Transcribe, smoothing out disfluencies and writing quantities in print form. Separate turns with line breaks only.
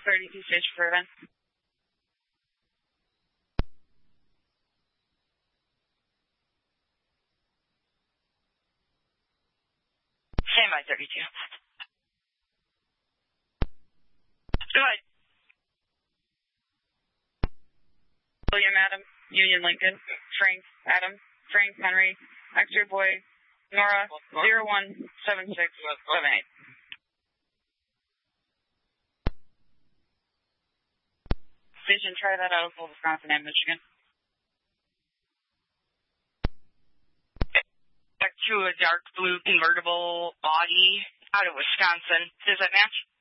32 stage for event.
Standby 32. Go ahead.
William Adam, Union Lincoln, Frank Adam, Frank Henry, X-ray boy, Nora 017678. Station, try that out of Wisconsin and Michigan.
Back to a dark blue convertible Audi out of Wisconsin. Does that match?